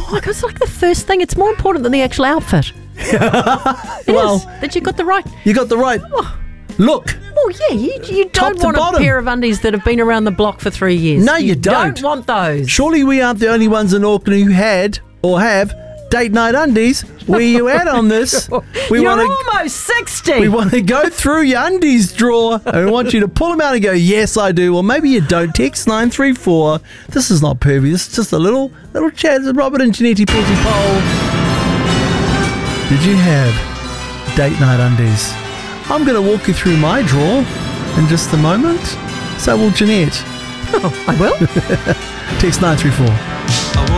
Like, it's like the first thing. It's more important than the actual outfit. It is. That you got the right... You got the right look. Well, yeah, you Top don't to want a bottom. pair of undies that have been around the block for 3 years. No, you don't. Don't want those. Surely we aren't the only ones in Auckland who had or have date night undies. Where you at on this? You're almost 60. We want to go through your undies drawer and we want you to pull them out and go, yes, I do. Or maybe you don't. Text 934. This is not pervy. This is just a little chat. Robert and Janetti pulls a poll. Did you have date night undies? I'm going to walk you through my drawer in just a moment. So will Jeanette. Oh, I will. Text 934.